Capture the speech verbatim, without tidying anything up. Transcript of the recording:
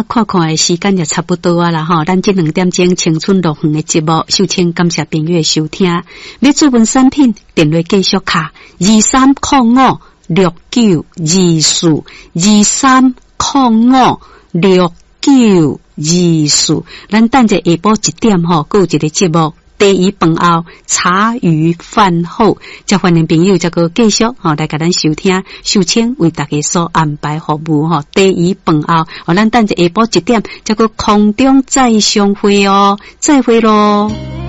啊，看看的时间就差不多啊啦吼，咱这两点钟青春乐园的节目，首先感谢朋友的收听。要注文产品，电话继续卡二三零五六九二四二三零五六九二四。咱等者下晡一点吼，还有一个节目。第一饭后茶余饭后，则欢迎朋友再个继续吼来甲咱收听，秀清为大家所安排服务吼。第一饭后，哦，咱等者下晡一点，则个空中再相会哦，再会咯。